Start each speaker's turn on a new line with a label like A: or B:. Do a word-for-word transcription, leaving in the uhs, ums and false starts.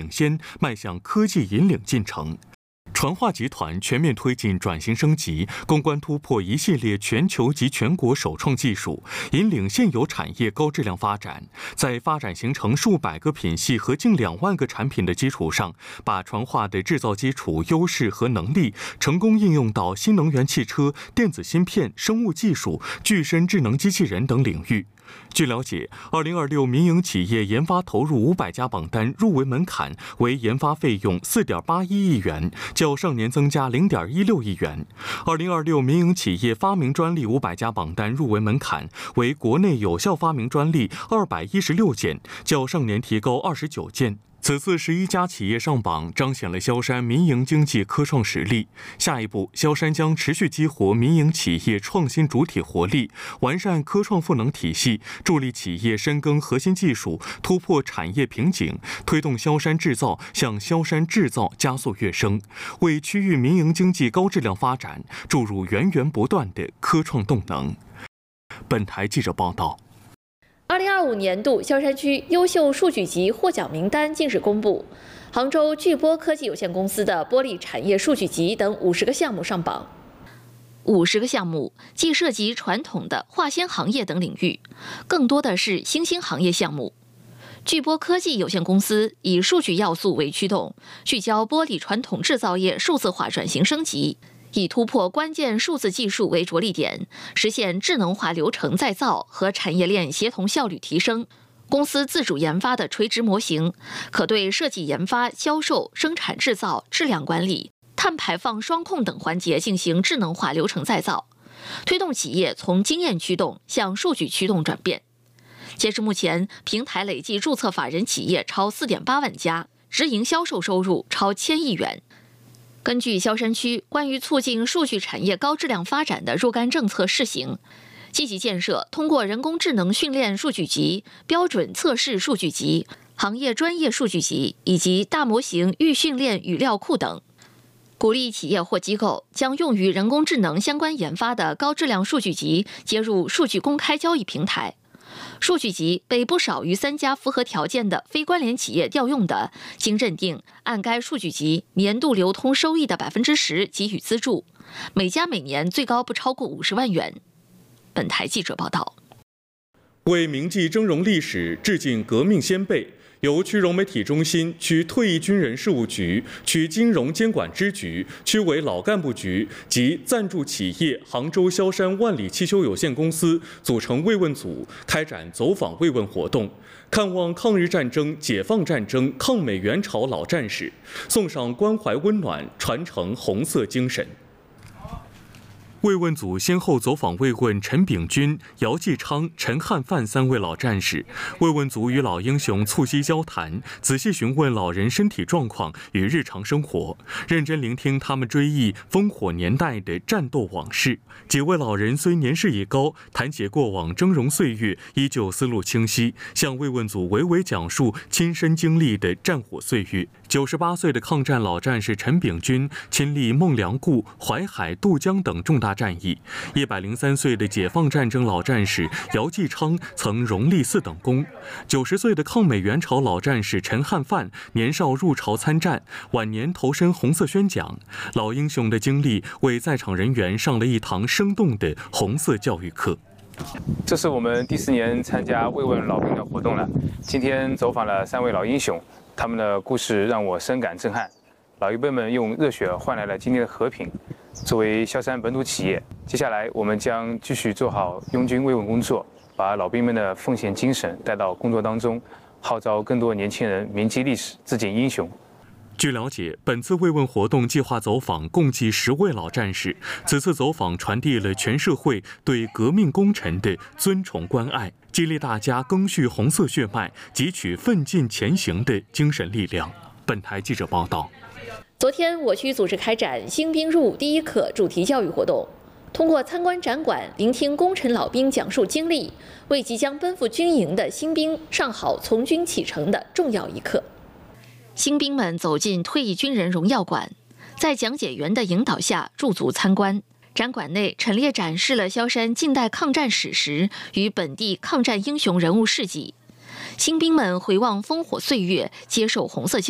A: 领先，迈向科技引领进程。传化集团全面推进转型升级，攻关突破一系列全球及全国首创技术，引领现有产业高质量发展。在发展形成数百个品系和近两万个产品的基础上，把传化的制造基础优势和能力成功应用到新能源汽车、电子芯片、生物技术、具身智能机器人等领域。据了解，二零二六民营企业研发投入五百家榜单入围门槛为研发费用四点八一亿元，较上年增加零点一六亿元。二零二六民营企业发明专利五百家榜单入围门槛为国内有效发明专利二百一十六件，较上年提高二十九件。此次十一家企业上榜，彰显了萧山民营经济科创实力。下一步，萧山将持续激活民营企业创新主体活力，完善科创赋能体系，助力企业深耕核心技术，突破产业瓶颈，推动萧山制造向萧山制造加速跃升，为区域民营经济高质量发展注入源源不断的科创动能。本台记者报道。
B: 二零二五年度萧山区优秀数据集获奖名单近日公布，杭州巨波科技有限公司的玻璃产业数据集等五十个项目上榜。
C: 五十个项目既涉及传统的化纤行业等领域，更多的是新兴行业项目。巨波科技有限公司以数据要素为驱动，聚焦玻璃传统制造业数字化转型升级。以突破关键数字技术为着力点，实现智能化流程再造和产业链协同效率提升。公司自主研发的垂直模型，可对设计研发、销售、生产制造、质量管理、碳排放双控等环节进行智能化流程再造，推动企业从经验驱动向数据驱动转变。截至目前，平台累计注册法人企业超 四点八万家，直营销售收入超千亿元。根据萧山区关于促进数据产业高质量发展的若干政策试行，积极建设通过人工智能训练数据集、标准测试数据集、行业专业数据集以及大模型预训练语料库等，鼓励企业或机构将用于人工智能相关研发的高质量数据集接入数据公开交易平台。数据集被不少于三家符合条件的非关联企业调用的，经认定按该数据集年度流通收益的百分之十给予资助，每家每年最高不超过五十万元。本台记者报道。
A: 为铭记峥嵘历史，致敬革命先辈，由区融媒体中心、区退役军人事务局、区金融监管支局、区委老干部局及赞助企业杭州萧山万里汽修有限公司组成慰问组，开展走访慰问活动，看望抗日战争、解放战争、抗美援朝老战士，送上关怀温暖，传承红色精神。慰问组先后走访慰问陈炳军、姚继昌、陈汉范三位老战士。慰问组与老英雄促膝交谈，仔细询问老人身体状况与日常生活，认真聆听他们追忆烽火年代的战斗往事。几位老人虽年事已高，谈起过往峥嵘岁月，依旧思路清晰，向慰问组娓娓讲述亲身经历的战火岁月。九十八岁的抗战老战士陈炳军亲历孟良崮、淮海、渡江等重大战役。一百零三岁的解放战争老战士姚继昌曾荣立四等功。九十岁的抗美援朝老战士陈汉范年少入朝参战，晚年投身红色宣讲。老英雄的经历为在场人员上了一堂生动的红色教育课。
D: 这是我们第四年参加慰问老兵的活动了。今天走访了三位老英雄，他们的故事让我深感震撼。老一辈们用热血换来了今天的和平。作为萧山本土企业，接下来我们将继续做好拥军慰问工作，把老兵们的奉献精神带到工作当中，号召更多年轻人铭记历史，致敬英雄。
A: 据了解，本次慰问活动计划走访共计十位老战士。此次走访传递了全社会对革命功臣的尊崇关爱，激励大家赓续红色血脉，汲取奋进前行的精神力量。本台记者报道。
B: 昨天，我区组织开展新兵入伍第一课主题教育活动，通过参观展馆、聆听功臣老兵讲述经历，为即将奔赴军营的新兵上好从军启程的重要一课。
C: 新兵们走进退役军人荣耀馆，在讲解员的引导下驻足参观。展馆内陈列展示了萧山近代抗战史实与本地抗战英雄人物事迹。新兵们回望烽火岁月，接受红色